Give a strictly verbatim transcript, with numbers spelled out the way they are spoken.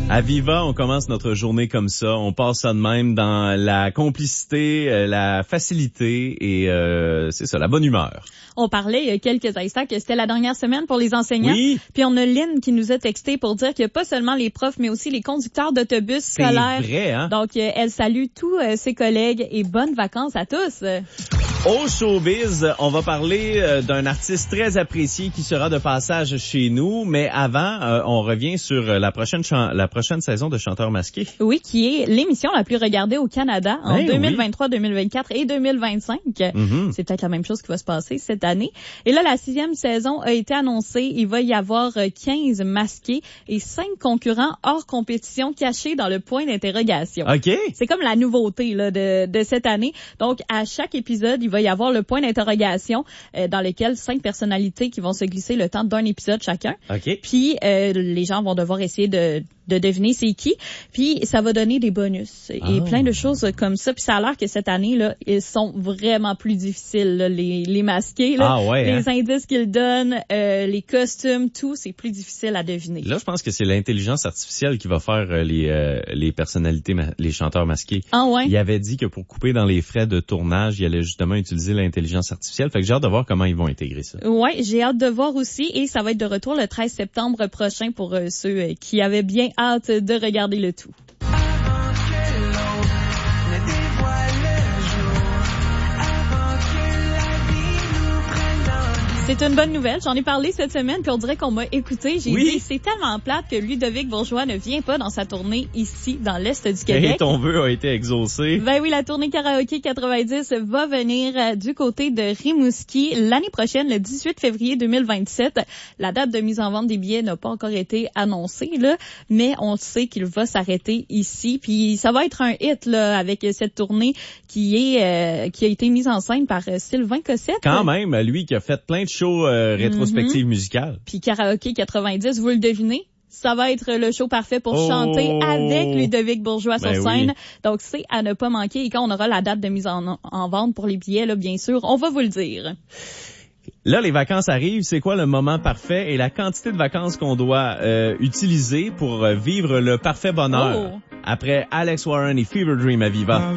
À Viva, on commence notre journée comme ça. On passe ça de même dans la complicité, euh, la facilité et euh, c'est ça, la bonne humeur. On parlait il y a quelques instants que c'était la dernière semaine pour les enseignants. Oui. Puis on a Lynn qui nous a texté pour dire que pas seulement les profs, mais aussi les conducteurs d'autobus scolaires. C'est vrai, hein? Donc, euh, elle salue tous euh, ses collègues et bonnes vacances à tous. Au showbiz, on va parler euh, d'un artiste très apprécié qui sera de passage chez nous, mais avant, euh, on revient sur la prochaine chan- la prochaine saison de Chanteurs masqués. Oui, qui est l'émission la plus regardée au Canada en Ben deux mille vingt-trois, deux mille vingt-quatre et deux mille vingt-cinq. Mm-hmm. C'est peut-être la même chose qui va se passer cette année. Et là, la sixième saison a été annoncée. Il va y avoir quinze masqués et cinq concurrents hors compétition cachés dans le point d'interrogation. OK. C'est comme la nouveauté là, de, de cette année. Donc, à chaque épisode, il va y avoir le point d'interrogation euh, dans lequel cinq personnalités qui vont se glisser le temps d'un épisode chacun. OK. Puis, euh, les gens vont devoir essayer de de deviner c'est qui, puis ça va donner des bonus et oh. plein de choses comme ça. Puis ça a l'air que cette année là, ils sont vraiment plus difficiles là, les les masqués là, ah ouais, les hein? indices qu'ils donnent, euh, les costumes, tout, c'est plus difficile à deviner. Là, je pense que c'est l'intelligence artificielle qui va faire euh, les euh, les personnalités, ma- les chanteurs masqués. Ah ouais. Il avait dit que pour couper dans les frais de tournage, il allait justement utiliser l'intelligence artificielle. Fait que j'ai hâte de voir comment ils vont intégrer ça. Ouais, j'ai hâte de voir aussi et ça va être de retour le treize septembre prochain pour euh, ceux euh, qui avaient bien hâte de regarder le tout. C'est une bonne nouvelle. J'en ai parlé cette semaine, puis on dirait qu'on m'a écouté. J'ai oui. dit, c'est tellement plate que Ludovic Bourgeois ne vient pas dans sa tournée ici, dans l'Est du Québec. Et ton vœu a été exaucé. Ben oui, la tournée Karaoké quatre-vingt-dix va venir euh, du côté de Rimouski l'année prochaine, le dix-huit février deux mille vingt-sept. La date de mise en vente des billets n'a pas encore été annoncée, là, mais on sait qu'il va s'arrêter ici. Puis ça va être un hit là avec cette tournée qui est euh, qui a été mise en scène par euh, Sylvain Cossette. Quand même, lui qui a fait plein de shows euh, rétrospectives mm-hmm. musicales. Puis Karaoké quatre-vingt-dix, vous le devinez? Ça va être le show parfait pour oh. chanter avec Ludovic Bourgeois ben sur scène. Oui. Donc, c'est à ne pas manquer. Et quand on aura la date de mise en, en vente pour les billets, là, bien sûr, on va vous le dire. Là, les vacances arrivent. C'est quoi le moment parfait et la quantité de vacances qu'on doit euh, utiliser pour euh, vivre le parfait bonheur? Oh. Après Alex Warren et Fever Dream à Viva.